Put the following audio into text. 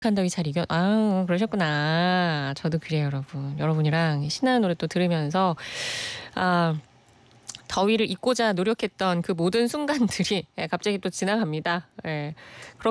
한더위 잘 이겨 아 그러셨구나. 저도 그래요 여러분. 여러분이랑 신나는 노래 또 들으면서 아 더위를 잊고자 노력했던 그 모든 순간들이 예 갑자기 또 지나갑니다. 예. 그렇